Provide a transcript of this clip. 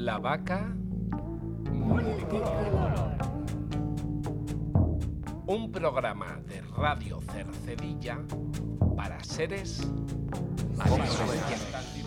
La vaca multicolor. Un programa de Radio Cercedilla para seres con